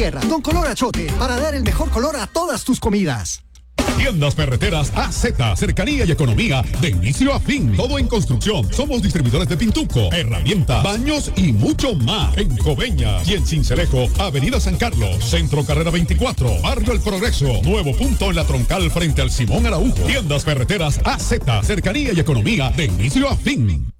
Con color achote para dar el mejor color a todas tus comidas. Tiendas Ferreteras AZ, cercanía y economía de inicio a fin. Todo en construcción. Somos distribuidores de pintuco, herramientas, baños y mucho más. En Coveñas y en Cincelejo, Avenida San Carlos, Centro Carrera 24, Barrio El Progreso, nuevo punto en la troncal frente al Simón Araújo. Tiendas Ferreteras AZ, cercanía y economía de inicio a fin.